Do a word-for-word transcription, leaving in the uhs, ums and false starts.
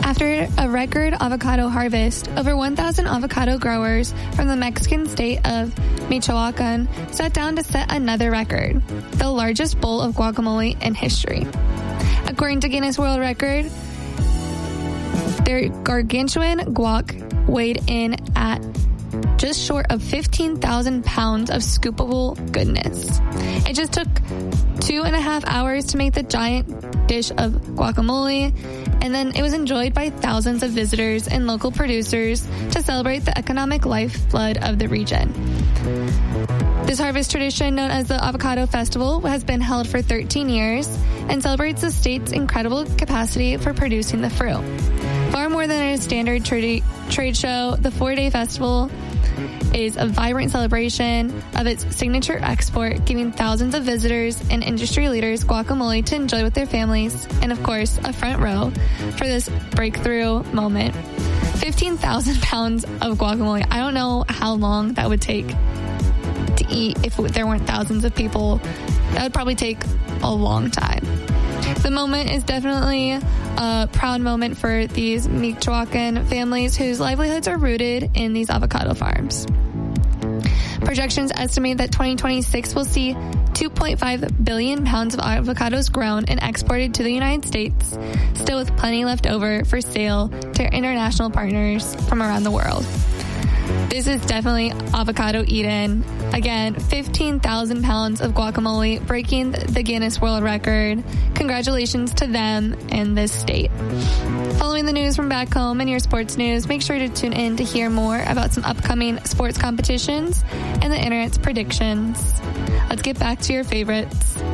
After a record avocado harvest, over one thousand avocado growers from the Mexican state of Michoacan sat down to set another record, the largest bowl of guacamole in history. According to Guinness World Record, their gargantuan guac weighed in at just short of fifteen thousand pounds of scoopable goodness. It just took two and a half hours to make the giant dish of guacamole, and then it was enjoyed by thousands of visitors and local producers to celebrate the economic lifeblood of the region. This harvest tradition, known as the Avocado Festival, has been held for thirteen years and celebrates the state's incredible capacity for producing the fruit. Far more than a standard trade trade show, the four-day festival is a vibrant celebration of its signature export, giving thousands of visitors and industry leaders guacamole to enjoy with their families, and of course, a front row for this breakthrough moment. fifteen thousand pounds of guacamole. I don't know how long that would take to eat if there weren't thousands of people. That would probably take a long time. The moment is definitely a proud moment for these Michoacan families whose livelihoods are rooted in these avocado farms. Projections estimate that twenty twenty-six will see two point five billion pounds of avocados grown and exported to the United States, still with plenty left over for sale to international partners from around the world. This is definitely Avocado Eden. Again, fifteen thousand pounds of guacamole, breaking the Guinness World Record. Congratulations to them and this state. Following the news from back home and your sports news, make sure to tune in to hear more about some upcoming sports competitions and the internet's predictions. Let's get back to your favorites.